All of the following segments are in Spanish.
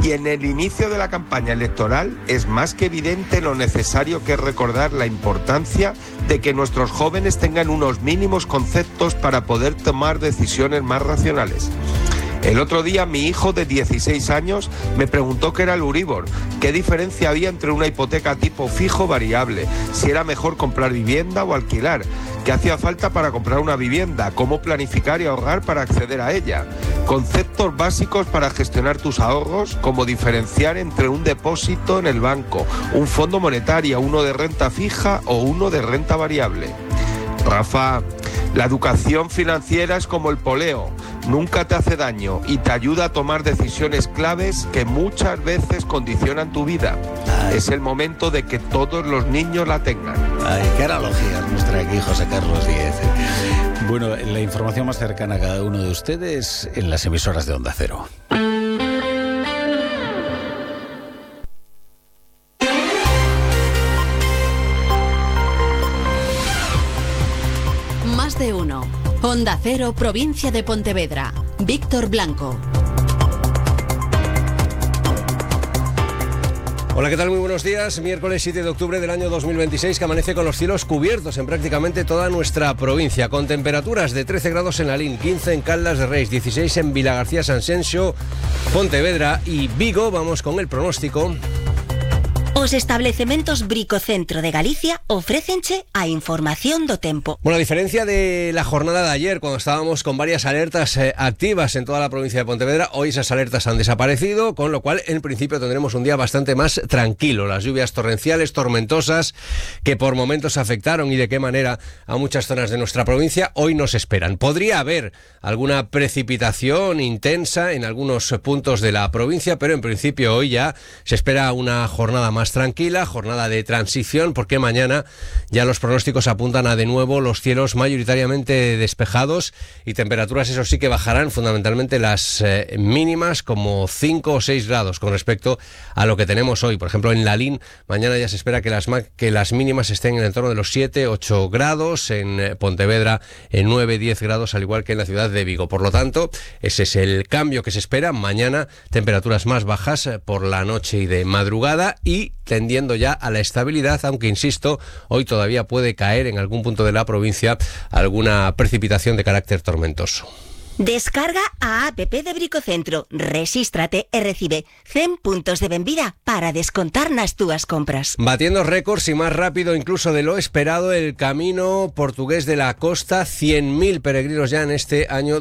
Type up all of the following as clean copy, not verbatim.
Y en el inicio de la campaña electoral es más que evidente lo necesario que es recordar la importancia de que nuestros jóvenes tengan unos mínimos conceptos para poder tomar decisiones más racionales. El otro día mi hijo de 16 años me preguntó qué era el Euribor, qué diferencia había entre una hipoteca tipo fijo o variable, si era mejor comprar vivienda o alquilar, qué hacía falta para comprar una vivienda, cómo planificar y ahorrar para acceder a ella, conceptos básicos para gestionar tus ahorros, como diferenciar entre un depósito en el banco, un fondo monetario, uno de renta fija o uno de renta variable. Rafa, la educación financiera es como el poleo. Nunca te hace daño y te ayuda a tomar decisiones claves que muchas veces condicionan tu vida. Es el momento de que todos los niños la tengan. Ay, qué analogías nos trae aquí José Carlos Díez. Bueno, la información más cercana a cada uno de ustedes en las emisoras de Onda Cero. Más de uno. Onda Cero, provincia de Pontevedra. Víctor Blanco. Hola, ¿qué tal? Muy buenos días. Miércoles 7 de octubre del año 2026, que amanece con los cielos cubiertos en prácticamente toda nuestra provincia, con temperaturas de 13 grados en Lalín, 15 en Caldas de Reis, 16 en Vilagarcía, Sanxenxo, Pontevedra y Vigo. Vamos con el pronóstico. Os establecementos Bricocentro de Galicia ofrécenche a información do tempo. Bueno, a diferencia de la jornada de ayer, cuando estábamos con varias alertas activas en toda la provincia de Pontevedra, hoy esas alertas han desaparecido, con lo cual en principio tendremos un día bastante más tranquilo. Las lluvias torrenciales, tormentosas, que por momentos afectaron y de qué manera a muchas zonas de nuestra provincia, hoy nos esperan. Podría haber alguna precipitación intensa en algunos puntos de la provincia, pero en principio hoy ya se espera una jornada más tranquila, jornada de transición, porque mañana ya los pronósticos apuntan a de nuevo los cielos mayoritariamente despejados y temperaturas, eso sí, que bajarán fundamentalmente las mínimas como 5 o 6 grados con respecto a lo que tenemos hoy. Por ejemplo, en Lalín mañana ya se espera que las mínimas estén en el entorno de los 7-8 grados, en Pontevedra en 9-10 grados, al igual que en la ciudad de Vigo. Por lo tanto, ese es el cambio que se espera. Mañana temperaturas más bajas por la noche y de madrugada y tendiendo ya a la estabilidad, aunque insisto, hoy todavía puede caer en algún punto de la provincia alguna precipitación de carácter tormentoso. Descarga a app de Bricocentro, resístrate e recibe 100 puntos de benvida para descontar nas túas compras. Batiendo récords y más rápido incluso de lo esperado, el Camino Portugués de la Costa, 100.000 peregrinos ya en este año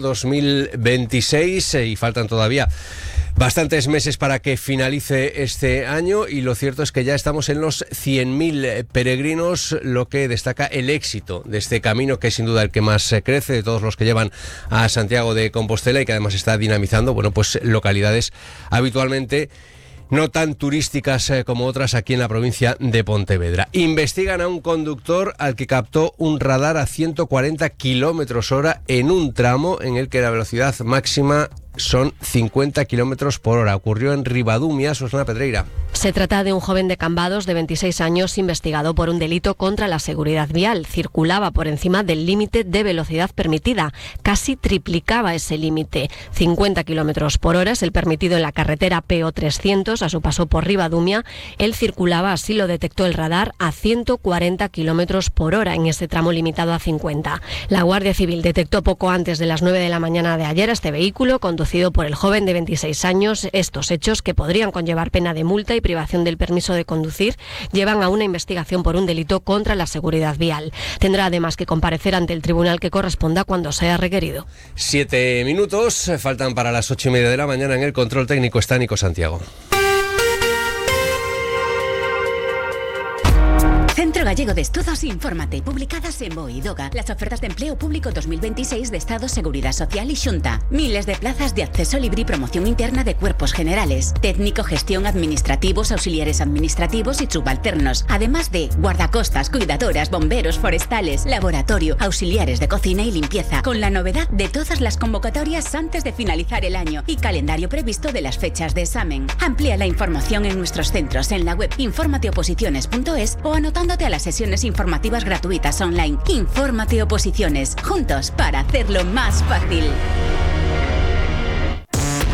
2026 y faltan todavía bastantes meses para que finalice este año, y lo cierto es que ya estamos en los 100.000 peregrinos, lo que destaca el éxito de este camino, que es sin duda el que más crece de todos los que llevan a Santiago de Compostela y que además está dinamizando, bueno, pues localidades habitualmente no tan turísticas como otras aquí en la provincia de Pontevedra. Investigan a un conductor al que captó un radar a 140 km/h en un tramo en el que la velocidad máxima son 50 km por hora. Ocurrió en Ribadumia, Susana Pedreira. Se trata de un joven de Cambados de 26 años investigado por un delito contra la seguridad vial. Circulaba por encima del límite de velocidad permitida. Casi triplicaba ese límite. 50 km por hora es el permitido en la carretera PO 300 a su paso por Ribadumia. Él circulaba, así lo detectó el radar, a 140 km por hora en ese tramo limitado a 50. La Guardia Civil detectó poco antes de las 9 de la mañana de ayer este vehículo conducido por el joven de 26 años. Estos hechos, que podrían conllevar pena de multa y privación del permiso de conducir, llevan a una investigación por un delito contra la seguridad vial. Tendrá además que comparecer ante el tribunal que corresponda cuando sea requerido. 7 minutos, faltan para las 8:30 de la mañana. En el control técnico está Nico Santiago. Centro Gallego de Estudos, infórmate. Publicadas en BOE y DOGA las ofertas de empleo público 2026 de Estado, Seguridad Social y Xunta. Miles de plazas de acceso libre y promoción interna de cuerpos generales, técnico, gestión, administrativos, auxiliares administrativos y subalternos. Además de guardacostas, cuidadoras, bomberos, forestales, laboratorio, auxiliares de cocina y limpieza. Con la novedad de todas las convocatorias antes de finalizar el año y calendario previsto de las fechas de examen. Amplía la información en nuestros centros en la web informateoposiciones.es o anotándote a las sesiones informativas gratuitas online. Infórmate Oposiciones, juntos para hacerlo más fácil. Redes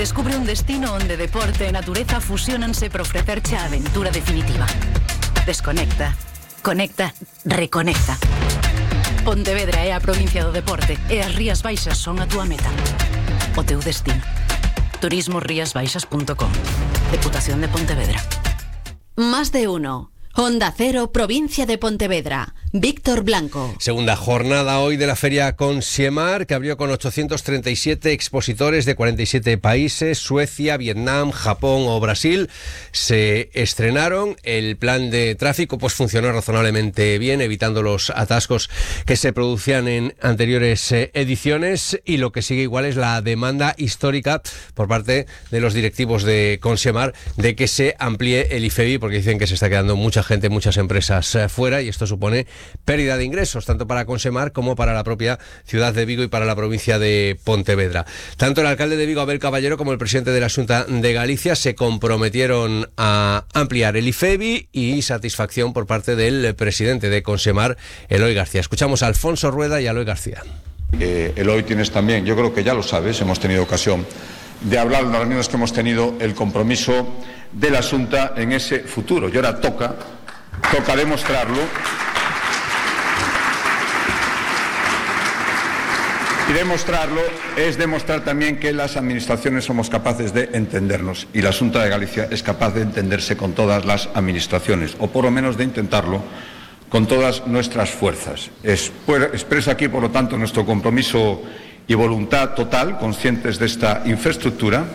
Descubre un destino onde deporte e natureza fusionanse para ofrecerche a aventura definitiva. Desconecta, conecta, reconecta. Pontevedra é a provincia do deporte e as Rías Baixas son a túa meta. O teu destino. turismosriasbaixas.com. Deputación de Pontevedra. Más de uno. Onda Cero, provincia de Pontevedra. Víctor Blanco. Segunda jornada hoy de la Feria Consiemar, que abrió con 837 expositores de 47 países, Suecia, Vietnam, Japón o Brasil. Se estrenaron. El plan de tráfico pues funcionó razonablemente bien, evitando los atascos que se producían en anteriores ediciones, y lo que sigue igual es la demanda histórica por parte de los directivos de Consiemar de que se amplíe el IFEBI, porque dicen que se está quedando mucha gente, muchas empresas fuera, y esto supone pérdida de ingresos tanto para Consiemar como para la propia ciudad de Vigo y para la provincia de Pontevedra. Tanto el alcalde de Vigo, Abel Caballero, como el presidente de la Xunta de Galicia se comprometieron a ampliar el IFEBI, y satisfacción por parte del presidente de Consiemar, Eloy García. Escuchamos a Alfonso Rueda y a Eloy García. Eloy, tienes también, yo creo que ya lo sabes, hemos tenido ocasión de hablar en las reuniones que hemos tenido, el compromiso de la Xunta en ese futuro, y ahora toca demostrarlo. Y demostrarlo es demostrar también que las administraciones somos capaces de entendernos, y la Xunta de Galicia es capaz de entenderse con todas las administraciones, o por lo menos de intentarlo con todas nuestras fuerzas. Expreso aquí, por lo tanto, nuestro compromiso y voluntad total, conscientes de esta infraestructura.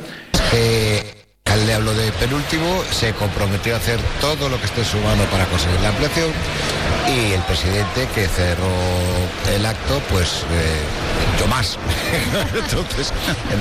El le habló de penúltimo, se comprometió a hacer todo lo que esté en su mano para conseguir la ampliación, y el presidente, que cerró el acto, pues yo más. Entonces,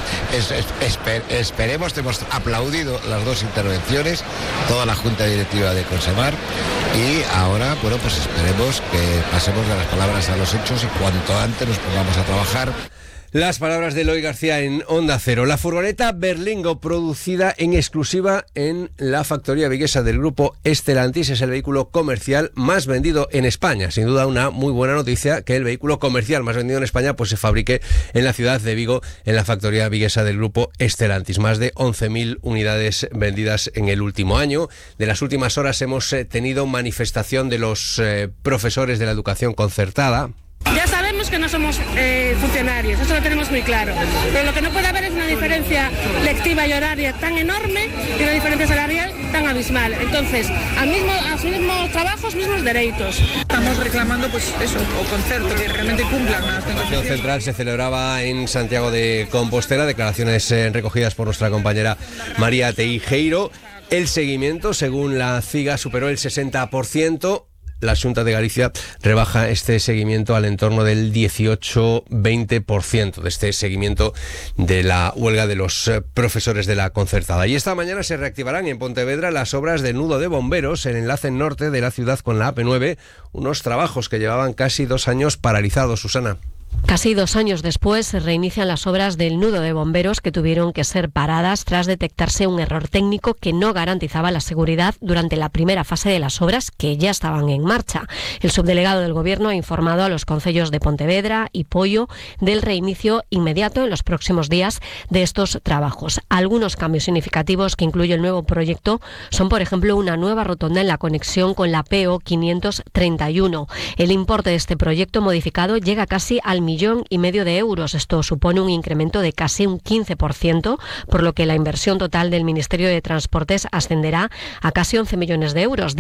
esperemos, hemos aplaudido las dos intervenciones, toda la Junta Directiva de Consiemar, y ahora, bueno, pues esperemos que pasemos de las palabras a los hechos y cuanto antes nos pongamos a trabajar. Las palabras de Eloy García en Onda Cero. La furgoneta Berlingo, producida en exclusiva en la factoría viguesa del grupo Stellantis, es el vehículo comercial más vendido en España. Sin duda, una muy buena noticia que el vehículo comercial más vendido en España pues se fabrique en la ciudad de Vigo, en la factoría viguesa del grupo Stellantis. Más de 11.000 unidades vendidas en el último año. De las últimas horas hemos tenido manifestación de los profesores de la educación concertada. Ya sabemos que no somos funcionarios, eso lo tenemos muy claro, pero lo que no puede haber es una diferencia lectiva y horaria tan enorme y una diferencia salarial tan abismal. Entonces, a los mismos trabajos, mismos derechos. Estamos reclamando pues eso, o concerto, que realmente cumplan las negociaciones. La central se celebraba en Santiago de Compostela, declaraciones recogidas por nuestra compañera María Teijeiro. El seguimiento, según la CIGA, superó el 60%. La Xunta de Galicia rebaja este seguimiento al entorno del 18-20% de este seguimiento de la huelga de los profesores de la concertada. Y esta mañana se reactivarán en Pontevedra las obras del nudo de bomberos, el enlace norte de la ciudad con la AP9, unos trabajos que llevaban casi 2 años paralizados, Susana. Casi 2 años después se reinician las obras del nudo de bomberos, que tuvieron que ser paradas tras detectarse un error técnico que no garantizaba la seguridad durante la primera fase de las obras, que ya estaban en marcha. El subdelegado del Gobierno ha informado a los concellos de Pontevedra y Poio del reinicio inmediato en los próximos días de estos trabajos. Algunos cambios significativos que incluye el nuevo proyecto son, por ejemplo, una nueva rotonda en la conexión con la PO 531. El importe de este proyecto modificado llega casi al 1,5 millones de euros. Esto supone un incremento de casi un 15%, por lo que la inversión total del Ministerio de Transportes ascenderá a casi 11 millones de euros,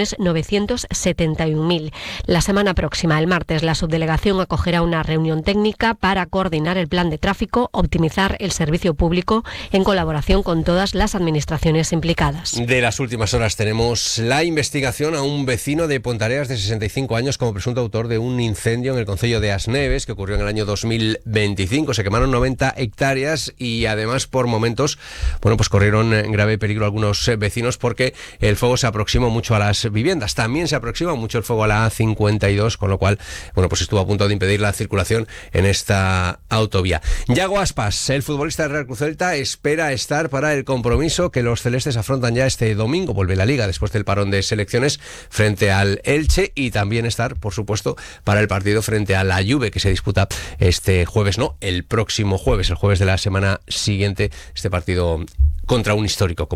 10.971.000. La semana próxima, el martes, la subdelegación acogerá una reunión técnica para coordinar el plan de tráfico, optimizar el servicio público en colaboración con todas las administraciones implicadas. De las últimas horas tenemos la investigación a un vecino de Pontareas de 65 años como presunto autor de un incendio en el concello de Asneves que ocurrió en el año 2025. Se quemaron 90 hectáreas y además por momentos, pues corrieron en grave peligro algunos vecinos porque el fuego se aproximó mucho a las viviendas. También se aproxima mucho el fuego a la A52, con lo cual, pues estuvo a punto de impedir la circulación en esta autovía. Yago Aspas, el futbolista del Real Cruz Celta, espera estar para el compromiso que los celestes afrontan ya este domingo. Vuelve la Liga después del parón de selecciones frente al Elche y también estar, por supuesto, para el partido frente a la Juve que se disputa este jueves, no, el próximo jueves, el jueves de la semana siguiente, este partido contra un histórico como